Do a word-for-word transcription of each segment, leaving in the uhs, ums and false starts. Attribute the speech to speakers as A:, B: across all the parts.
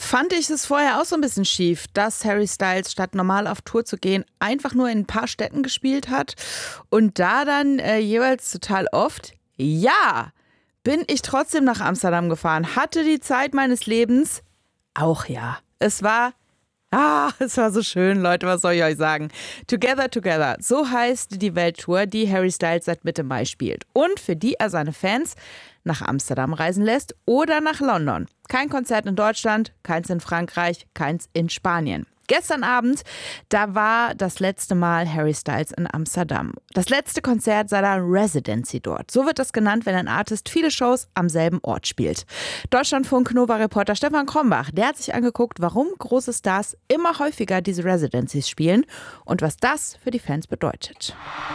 A: fand ich es vorher auch so ein bisschen schief, dass Harry Styles statt normal auf Tour zu gehen, einfach nur in ein paar Städten gespielt hat und da dann äh, jeweils total oft, ja, bin ich trotzdem nach Amsterdam gefahren, hatte die Zeit meines Lebens, auch ja. Es war, ah, es war so schön, Leute, was soll ich euch sagen? Together, Together, so heißt die Welttour, die Harry Styles seit Mitte Mai spielt und für die er seine Fans nach Amsterdam reisen lässt oder nach London. Kein Konzert in Deutschland, keins in Frankreich, keins in Spanien. Gestern Abend, da war das letzte Mal Harry Styles in Amsterdam. Das letzte Konzert seiner Residency dort. So wird das genannt, wenn ein Artist viele Shows am selben Ort spielt. Deutschlandfunk-Nova-Reporter Stefan Krombach, der hat sich angeguckt, warum große Stars immer häufiger diese Residencies spielen und was das für die Fans bedeutet.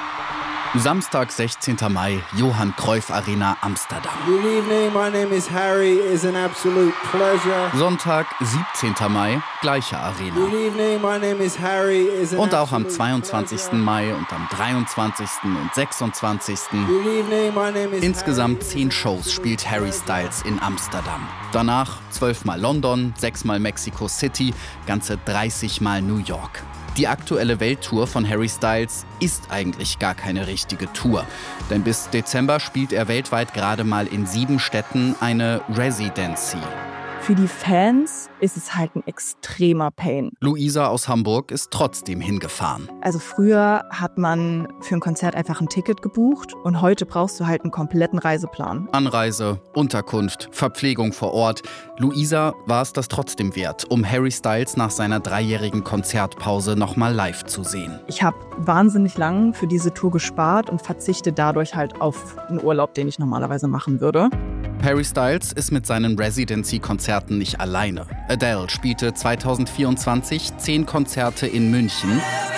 B: Samstag, sechzehnten Mai, Johann Cruyff Arena, Amsterdam.
C: Good evening, my name is Harry. It's an absolute pleasure.
B: Sonntag, siebzehnten Mai, gleiche Arena.
C: Good evening, my name is Harry. It's an
B: Und auch am
C: absolute
B: zweiundzwanzigsten
C: pleasure.
B: Mai und am dreiundzwanzigsten und sechsundzwanzigsten
C: Good evening, my name is
B: Insgesamt
C: Harry.
B: zehn Shows spielt Harry Styles in Amsterdam. Danach zwölfmal London, sechsmal Mexico City, ganze dreißig Mal New York. Die aktuelle Welttour von Harry Styles ist eigentlich gar keine richtige Tour. Denn bis Dezember spielt er weltweit gerade mal in sieben Städten eine Residency.
D: Für die Fans ist es halt ein extremer Pain.
B: Luisa aus Hamburg ist trotzdem hingefahren.
D: Also früher hat man für ein Konzert einfach ein Ticket gebucht und heute brauchst du halt einen kompletten Reiseplan.
B: Anreise, Unterkunft, Verpflegung vor Ort. Luisa war es das trotzdem wert, um Harry Styles nach seiner dreijährigen Konzertpause nochmal live zu sehen.
D: Ich habe wahnsinnig lang für diese Tour gespart und verzichte dadurch halt auf einen Urlaub, den ich normalerweise machen würde.
B: Harry Styles ist mit seinen Residency-Konzerten nicht alleine. Adele spielte zweitausendvierundzwanzig zehn Konzerte in München.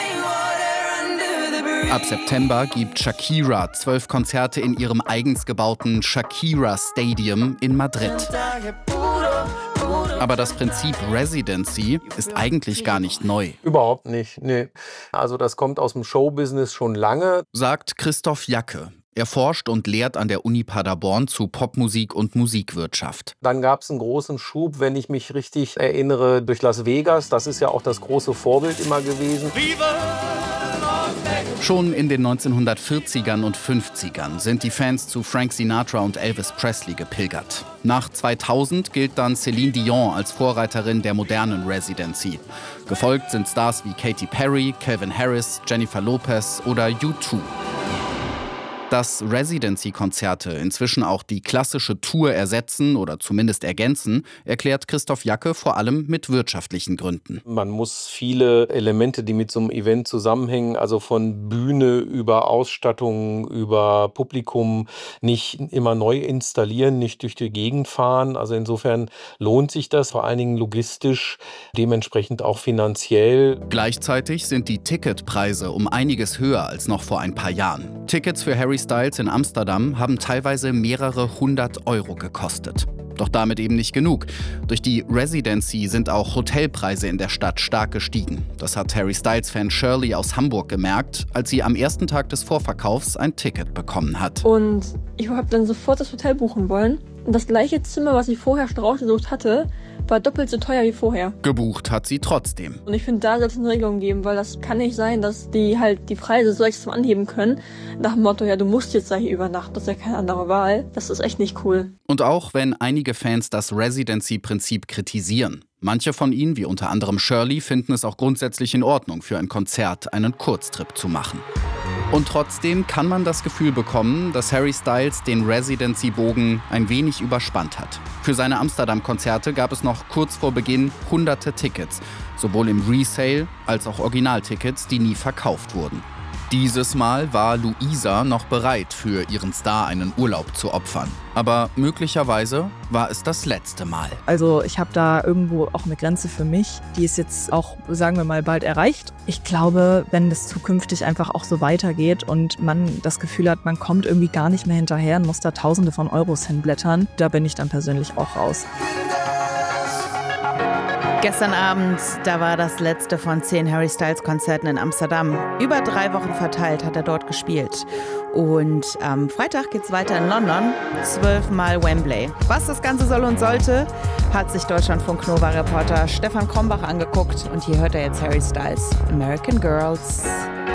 B: Ab September gibt Shakira zwölf Konzerte in ihrem eigens gebauten Shakira Stadium in Madrid. Aber das Prinzip Residency ist eigentlich gar nicht neu,
E: Überhaupt nicht, nee. Also das kommt aus dem Showbusiness schon lange.
B: sagt Christoph Jacke. Er forscht und lehrt an der Uni Paderborn zu Popmusik und Musikwirtschaft.
E: Dann gab es einen großen Schub, wenn ich mich richtig erinnere, durch Las Vegas. Das ist ja auch das große Vorbild immer gewesen.
B: Schon in den neunzehnhundertvierzigern und fünfzigern sind die Fans zu Frank Sinatra und Elvis Presley gepilgert. Nach zweitausend gilt dann Celine Dion als Vorreiterin der modernen Residency. Gefolgt sind Stars wie Katy Perry, Calvin Harris, Jennifer Lopez oder U zwei. Dass Residency-Konzerte inzwischen auch die klassische Tour ersetzen oder zumindest ergänzen, erklärt Christoph Jacke vor allem mit wirtschaftlichen Gründen.
E: Man muss viele Elemente, die mit so einem Event zusammenhängen, also von Bühne über Ausstattung, über Publikum, nicht immer neu installieren, nicht durch die Gegend fahren. Also insofern lohnt sich das, vor allen Dingen logistisch, dementsprechend auch finanziell.
B: Gleichzeitig sind die Ticketpreise um einiges höher als noch vor ein paar Jahren. Tickets für Harry Styles in Amsterdam haben teilweise mehrere hundert Euro gekostet. Doch damit eben nicht genug. Durch die Residency sind auch Hotelpreise in der Stadt stark gestiegen. Das hat Harry Styles-Fan Shirley aus Hamburg gemerkt, als sie am ersten Tag des Vorverkaufs ein Ticket bekommen hat.
F: Und ich habe dann sofort das Hotel buchen wollen. Und das gleiche Zimmer, was ich vorher schon rausgesucht hatte, war doppelt so teuer wie vorher.
B: Gebucht hat sie trotzdem.
F: Und ich finde, da sollte es eine Regelung geben, weil das kann nicht sein, dass die halt die Preise so extrem anheben können. Nach dem Motto, ja, du musst jetzt da hier übernachten, das ist ja keine andere Wahl. Das ist echt nicht cool.
B: Und auch wenn einige Fans das Residency-Prinzip kritisieren. Manche von ihnen, wie unter anderem Shirley, finden es auch grundsätzlich in Ordnung, für ein Konzert einen Kurztrip zu machen. Und trotzdem kann man das Gefühl bekommen, dass Harry Styles den Residency-Bogen ein wenig überspannt hat. Für seine Amsterdam-Konzerte gab es noch kurz vor Beginn hunderte Tickets, sowohl im Resale als auch Originaltickets, die nie verkauft wurden. Dieses Mal war Luisa noch bereit, für ihren Star einen Urlaub zu opfern. Aber möglicherweise war es das letzte Mal.
D: Also ich habe da irgendwo auch eine Grenze für mich, die ist jetzt auch, sagen wir mal, bald erreicht. Ich glaube, wenn das zukünftig einfach auch so weitergeht und man das Gefühl hat, man kommt irgendwie gar nicht mehr hinterher und muss da Tausende von Euros hinblättern, da bin ich dann persönlich auch raus.
A: Gestern Abend, da war das letzte von zehn Harry Styles Konzerten in Amsterdam. Über drei Wochen verteilt hat er dort gespielt. Und am Freitag geht's weiter in London, zwölfmal Wembley. Was das Ganze soll und sollte, hat sich Deutschlandfunk Nova-Reporter Stefan Krombach angeguckt und hier hört er jetzt Harry Styles, American Girls.